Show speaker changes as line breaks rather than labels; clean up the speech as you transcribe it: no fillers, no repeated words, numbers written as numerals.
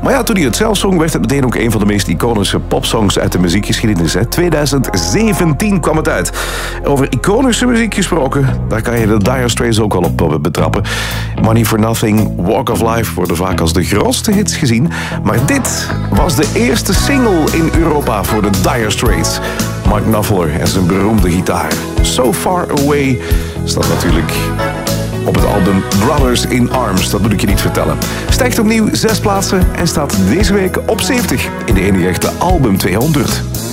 Maar ja, toen hij het zelf zong, werd het meteen ook een van de meest iconische popsongs uit de muziekgeschiedenis. 2017 kwam het uit. Over iconische muziek gesproken, daar kan je de Dire Straits ook al op betrappen. Money for Nothing, Walk of Life worden vaak als de grootste hits gezien. Maar dit was de eerste single in Europa voor de Dire Straits. Mark Knopfler en zijn beroemde gitaar. So Far Away staat natuurlijk op het album Brothers in Arms. Dat moet ik je niet vertellen. Stijgt opnieuw 6 plaatsen en staat deze week op 70 in de enige echte album 200.